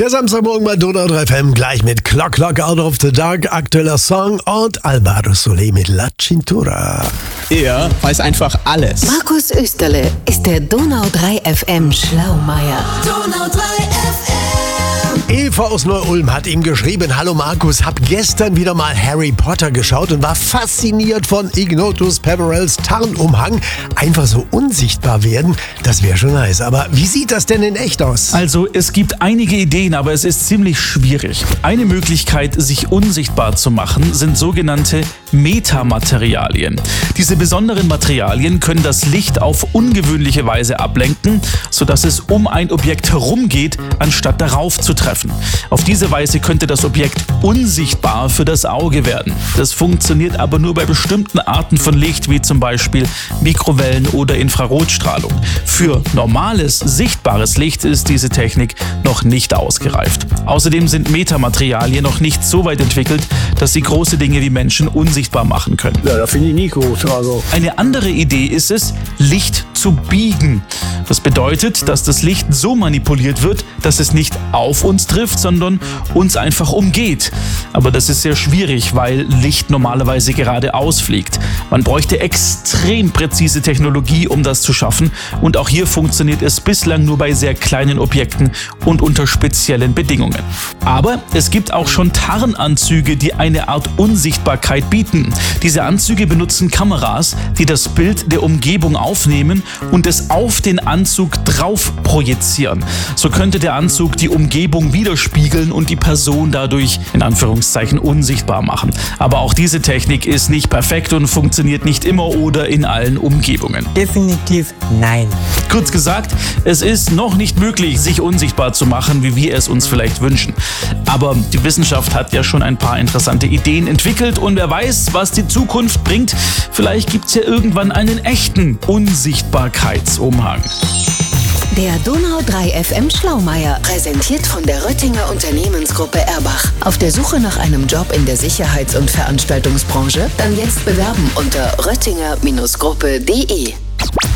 Der Samstagmorgen bei Donau 3 FM gleich mit Clock Out of the Dark, aktueller Song und Alvaro Soler mit La Cintura. Er weiß einfach alles. Markus Österle ist der Donau 3 FM Schlaumeier. Donau 3 FM. Eva aus Neu-Ulm hat ihm geschrieben: Hallo Markus, hab gestern wieder mal Harry Potter geschaut und war fasziniert von Ignotus Peverells Tarnumhang. Einfach so unsichtbar werden, das wäre schon nice. Aber wie sieht das denn in echt aus? Also es gibt einige Ideen, aber es ist ziemlich schwierig. Eine Möglichkeit, sich unsichtbar zu machen, sind sogenannte Metamaterialien. Diese besonderen Materialien können das Licht auf ungewöhnliche Weise ablenken, sodass es um ein Objekt herumgeht, anstatt darauf zu treffen. Auf diese Weise könnte das Objekt unsichtbar für das Auge werden. Das funktioniert aber nur bei bestimmten Arten von Licht, wie zum Beispiel Mikrowellen oder Infrarotstrahlung. Für normales, sichtbares Licht ist diese Technik noch nicht ausgereift. Außerdem sind Metamaterialien noch nicht so weit entwickelt, dass sie große Dinge wie Menschen unsichtbar machen können. Ja, das finde ich nicht gut. Eine andere Idee ist es, Licht zu biegen. Das bedeutet, dass das Licht so manipuliert wird, dass es nicht auf uns trifft, sondern uns einfach umgeht. Aber das ist sehr schwierig, weil Licht normalerweise geradeaus fliegt. Man bräuchte extrem präzise Technologie, um das zu schaffen. Und auch hier funktioniert es bislang nur bei sehr kleinen Objekten und unter speziellen Bedingungen. Aber es gibt auch schon Tarnanzüge, die eine Art Unsichtbarkeit bieten. Diese Anzüge benutzen Kameras, die das Bild der Umgebung aufnehmen und es auf den Anzug drauf projizieren. So könnte der Anzug die Umgebung widerspiegeln und die Person dadurch in Anführungszeichen unsichtbar machen. Aber auch diese Technik ist nicht perfekt und funktioniert nicht immer oder in allen Umgebungen. Definitiv nein. Kurz gesagt, es ist noch nicht möglich, sich unsichtbar zu machen, wie wir es uns vielleicht wünschen. Aber die Wissenschaft hat ja schon ein paar interessante Ideen entwickelt und wer weiß, was die Zukunft bringt. Vielleicht gibt es ja irgendwann einen echten Unsichtbarkeitsumhang. Der Donau 3 FM Schlaumeier, präsentiert von der Röttinger Unternehmensgruppe Erbach. Auf der Suche nach einem Job in der Sicherheits- und Veranstaltungsbranche? Dann jetzt bewerben unter röttinger-gruppe.de.